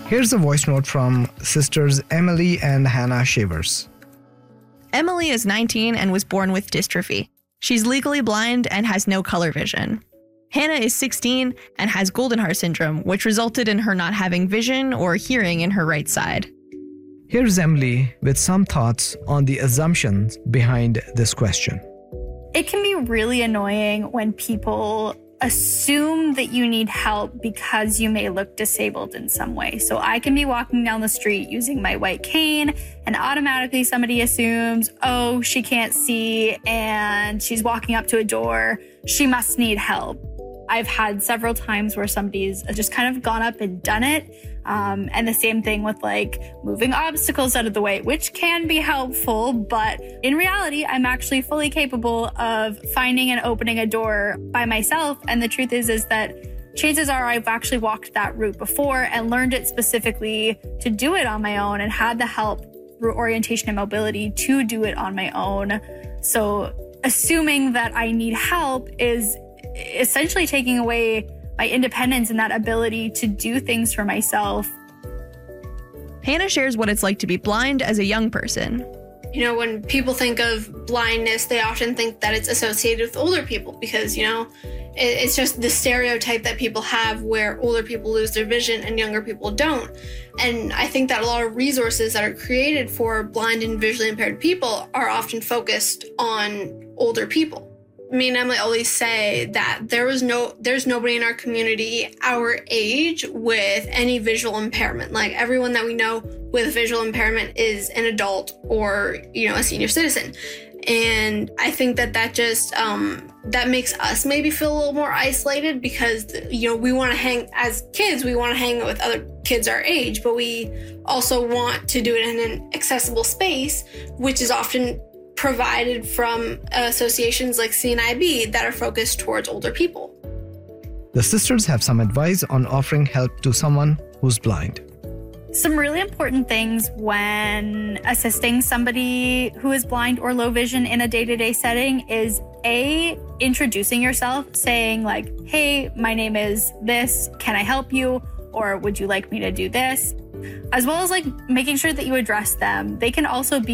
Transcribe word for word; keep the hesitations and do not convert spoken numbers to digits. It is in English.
Here's a voice note from sisters Emily and Hannah Shavers. Emily is nineteen and was born with dystrophy. She's legally blind and has no color vision. Hannah is sixteen and has Goldenhar syndrome, which resulted in her not having vision or hearing in her right side. Here's Emily with some thoughts on the assumptions behind this question. It can be really annoying when people assume that you need help because you may look disabled in some way. So I can be walking down the street using my white cane and automatically somebody assumes, oh, she can't see and she's walking up to a door. She must need help. I've had several times where somebody's just kind of gone up and done it. Um, and the same thing with like moving obstacles out of the way, which can be helpful. But in reality, I'm actually fully capable of finding and opening a door by myself. And the truth is, is that chances are I've actually walked that route before and learned it specifically to do it on my own and had the help through orientation and mobility to do it on my own. So assuming that I need help is essentially taking away my independence and that ability to do things for myself. Hannah shares what it's like to be blind as a young person. You know, when people think of blindness, they often think that it's associated with older people because, you know, it's just the stereotype that people have where older people lose their vision and younger people don't. And I think that a lot of resources that are created for blind and visually impaired people are often focused on older people. Me and Emily always say that there was no, there's nobody in our community our age with any visual impairment. Like everyone that we know with visual impairment is an adult or, you know, a senior citizen. And I think that that just, um, that makes us maybe feel a little more isolated because, you know, we want to hang, as kids, we want to hang with other kids our age, but we also want to do it in an accessible space, which is often provided from associations like C N I B that are focused towards older people. The sisters have some advice on offering help to someone who's blind. Some really important things when assisting somebody who is blind or low vision in a day-to-day setting is A, introducing yourself, saying like, hey, my name is this, can I help you? Or would you like me to do this? As well as like making sure that you address them. They can also be